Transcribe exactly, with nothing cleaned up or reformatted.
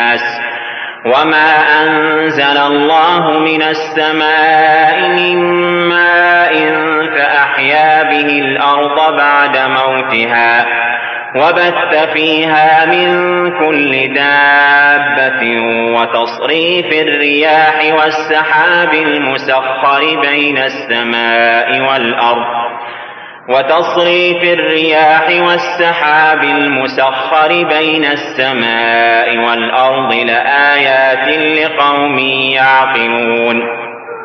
وما أنزل الله من السماء من ماء فأحيا به الأرض بعد موتها وبث فيها من كل دابة وتصريف الرياح والسحاب المسخر بين السماء والأرض وتصريف الرياح والسحاب المسخر بين السماء والأرض لآيات لقوم يعقلون